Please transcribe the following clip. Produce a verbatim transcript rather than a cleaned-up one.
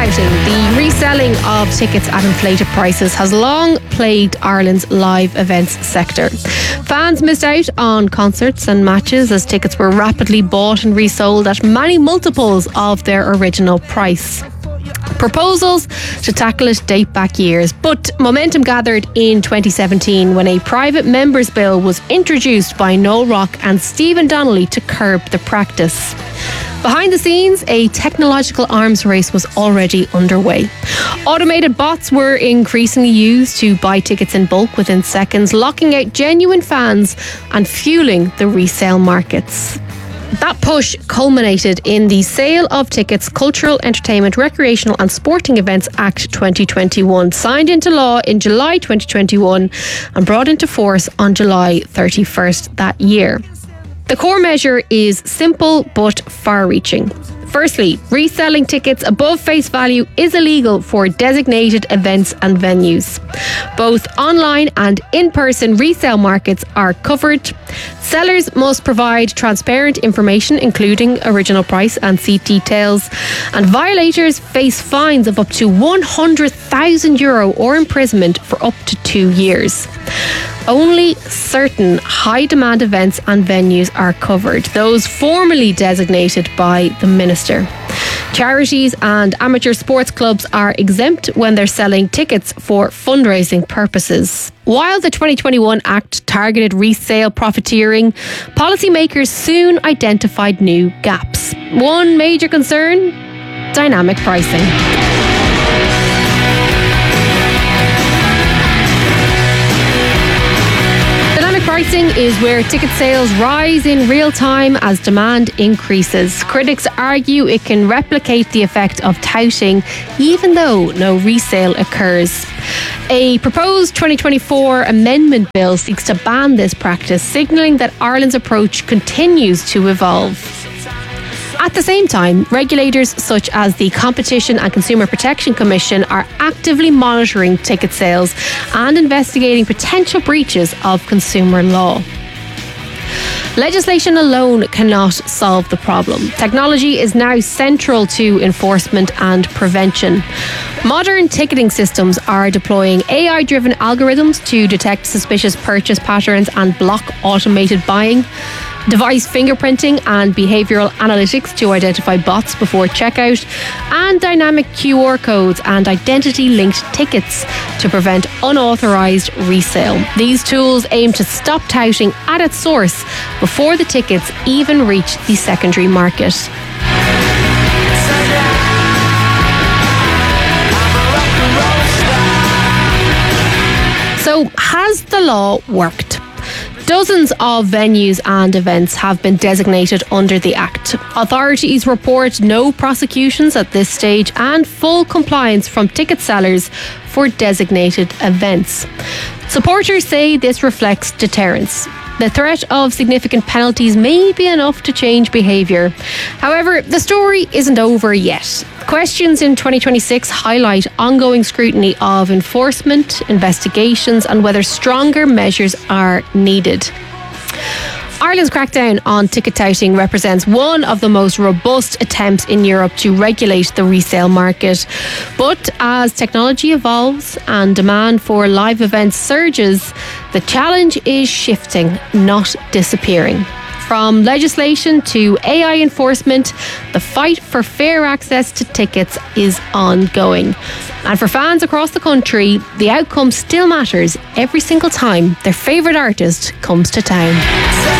touting, the reselling of tickets at inflated prices, has long plagued Ireland's live events sector. Fans missed out on concerts and matches as tickets were rapidly bought and resold at many multiples of their original price. Proposals to tackle it date back years, but momentum gathered in twenty seventeen when a private members' bill was introduced by Noel Rock and Stephen Donnelly to curb the practice. Behind the scenes, a technological arms race was already underway. Automated bots were increasingly used to buy tickets in bulk within seconds, locking out genuine fans and fueling the resale markets. That push culminated in the Sale of Tickets, Cultural, Entertainment, Recreational and Sporting Events Act twenty twenty-one, signed into law in July twenty twenty-one and brought into force on July thirty-first that year. The core measure is simple but far-reaching. Firstly, reselling tickets above face value is illegal for designated events and venues. Both online and in-person resale markets are covered. Sellers must provide transparent information, including original price and seat details, and violators face fines of up to one hundred thousand euro or imprisonment for up to two years. Only certain high-demand events and venues are covered, those formally designated by the Minister. Charities and amateur sports clubs are exempt when they're selling tickets for fundraising purposes. While the twenty twenty-one Act targeted resale profiteering, policymakers soon identified new gaps. One major concern: dynamic pricing. Pricing is where ticket sales rise in real time as demand increases. Critics argue it can replicate the effect of touting, even though no resale occurs. A proposed twenty twenty-four amendment bill seeks to ban this practice, signalling that Ireland's approach continues to evolve. At the same time, regulators such as the Competition and Consumer Protection Commission are actively monitoring ticket sales and investigating potential breaches of consumer law. Legislation alone cannot solve the problem. Technology is now central to enforcement and prevention. Modern ticketing systems are deploying A I-driven algorithms to detect suspicious purchase patterns and block automated buying, device fingerprinting and behavioural analytics to identify bots before checkout, and dynamic Q R codes and identity-linked tickets to prevent unauthorised resale. These tools aim to stop touting at its source before the tickets even reach the secondary market. So, has the law worked? Dozens of venues and events have been designated under the Act. Authorities report no prosecutions at this stage and full compliance from ticket sellers for designated events. Supporters say this reflects deterrence. The threat of significant penalties may be enough to change behaviour. However, the story isn't over yet. Questions in twenty twenty-six highlight ongoing scrutiny of enforcement, investigations, and whether stronger measures are needed. Ireland's crackdown on ticket touting represents one of the most robust attempts in Europe to regulate the resale market. But as technology evolves and demand for live events surges, the challenge is shifting, not disappearing. From legislation to A I enforcement, the fight for fair access to tickets is ongoing. And for fans across the country, the outcome still matters every single time their favourite artist comes to town.